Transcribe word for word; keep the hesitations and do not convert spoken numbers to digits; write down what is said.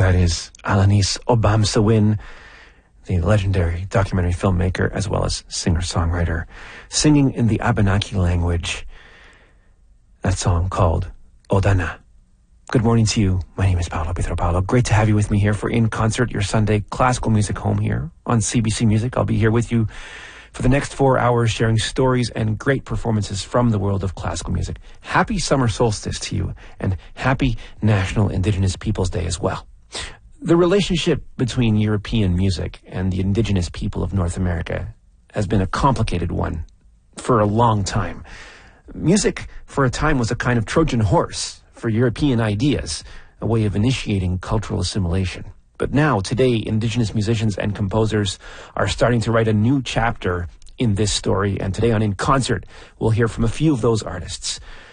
that is Alanis Obamsawin, the legendary documentary filmmaker as well as singer-songwriter, singing in the Abenaki language that song called Odana. Good morning to you. My name is Paolo Pietropalo. Great to have you with me here for In Concert, your Sunday classical music home here on C B C Music. I'll be here with you for the next four hours sharing stories and great performances from the world of classical music. Happy summer solstice to you, and happy National Indigenous Peoples Day as well. The relationship between European music and the indigenous people of North America has been a complicated one for a long time. Music, for a time, was a kind of Trojan horse for European ideas, a way of initiating cultural assimilation. But now, today, indigenous musicians and composers are starting to write a new chapter in this story, and today on In Concert, we'll hear from a few of those artists.